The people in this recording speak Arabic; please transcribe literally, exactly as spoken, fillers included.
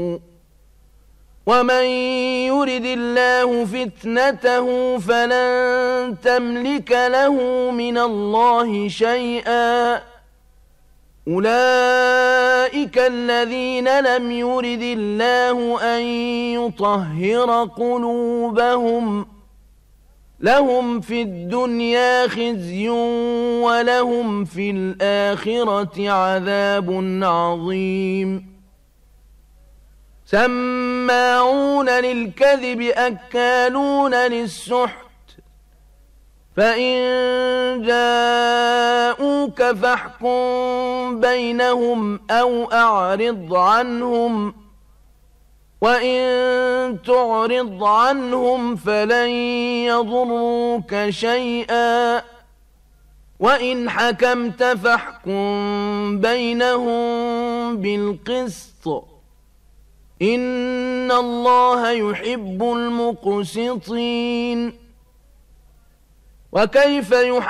ومن يرد الله فتنته فلن تملك له من الله شيئا أولئك الذين لم يرد الله أن يطهر قلوبهم لهم في الدنيا خزي ولهم في الآخرة عذاب عظيم سماعون للكذب أكالون للسحت فإن جاءوك فاحكم بينهم أو أعرض عنهم وإن تعرض عنهم فلن يضروك شيئا وإن حكمت فاحكم بينهم بالقسط إن الله يحب المقسطين وكيف يحكم